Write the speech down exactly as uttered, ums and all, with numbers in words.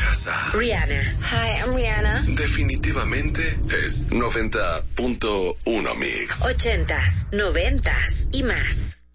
casa. Rihanna. Hi, I'm Rihanna. Definitivamente es noventa punto uno Mix. Ochentas, noventas y más.